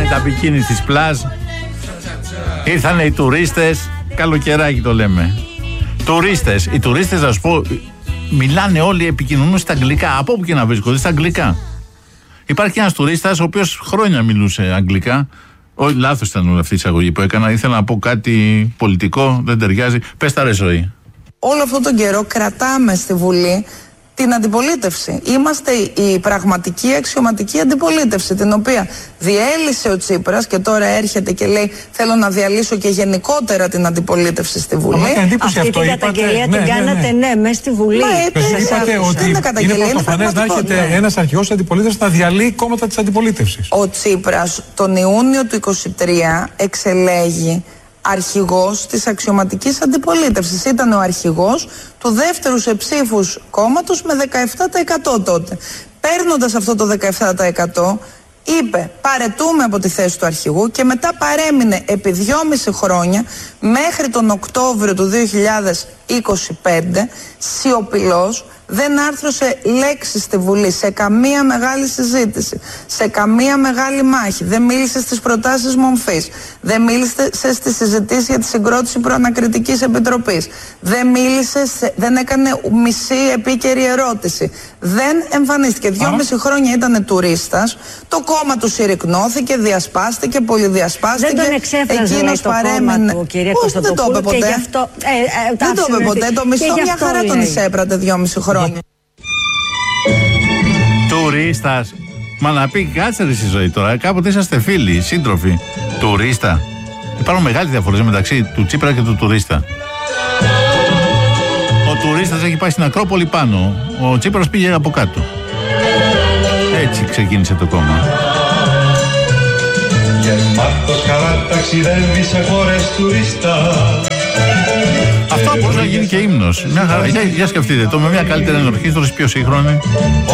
τα μπικίνι στις πλάζ. Ήρθανε οι τουρίστες. Καλοκαιράκι το λέμε. Τουρίστες. Οι τουρίστες, να σου πω, μιλάνε όλοι, επικοινωνούν στα αγγλικά. Από όπου και να βρίσκονται, στα αγγλικά. Υπάρχει ένας τουρίστας ο οποίος χρόνια μιλούσε αγγλικά. Όχι, λάθος ήταν όλη αυτή η εισαγωγή που έκανα. Ήθελα να πω κάτι πολιτικό, δεν ταιριάζει. Πες τα ρε Ζωή. Όλο αυτόν τον καιρό κρατάμε στη Βουλή την αντιπολίτευση. Είμαστε η πραγματική αξιωματική αντιπολίτευση, την οποία διέλυσε ο Τσίπρας και τώρα έρχεται και λέει θέλω να διαλύσω και γενικότερα την αντιπολίτευση στη Βουλή. Αυτή την καταγγελία την κάνατε, μέσα στη Βουλή. Είπατε ότι είναι πρωτοφανές να έχετε ένας αρχηγός αντιπολίτευσης να διαλύει κόμματα της αντιπολίτευσης. Ο Τσίπρας τον Ιούνιο του 2023 εξελέγει αρχηγός της αξιωματικής αντιπολίτευσης. Ήταν ο αρχηγός του δεύτερου σε ψήφους κόμματος με 17% τότε. Παίρνοντας αυτό το 17%, είπε παρετούμε από τη θέση του αρχηγού και μετά παρέμεινε επί 2,5 χρόνια μέχρι τον Οκτώβριο του 2025 σιωπηλός, δεν άρθρωσε λέξη στη Βουλή σε καμία μεγάλη συζήτηση, σε καμία μεγάλη μάχη, δεν μίλησε στις προτάσεις μομφής, δεν μίλησε στις συζητήσεις για τη συγκρότηση προανακριτικής επιτροπής, δεν έκανε μισή επίκαιρη ερώτηση, δεν εμφανίστηκε. 2,5 χρόνια ήταν τουρίστας, το κόμμα του συρρικνώθηκε, διασπάστηκε, πολυδιασπάστηκε. Δεν τον εξέφραζε το κόμμα του, κυρία Κωστοποπούλου. Δεν το είπε ποτέ. Δεν το είπε ποτέ. Το μισθό μια χαρά τον εισέπρατε 2,5 χρόνια. Τουρίστας. Μα να πει κάτσε ρε στη Ζωή τώρα. Κάποτε είσαστε φίλοι, σύντροφοι. Τουρίστα. Υπάρχουν μεγάλες διαφορές μεταξύ του Τσίπρα και του τουρίστα. Ο τουρίστας έχει πάει στην Ακρόπολη πάνω. Ο Τσίπρας πήγε από κάτω. Έτσι ξεκίνησε το κόμμα. Γεμάτος καλά ταξιδεύει σε χώρες τουρίστα. Αυτό μπορούσε να γίνει και ύμνος. Μια χαρά. Για σκεφτείτε το με μια καλύτερη ενορχήστρωση πιο σύγχρονη.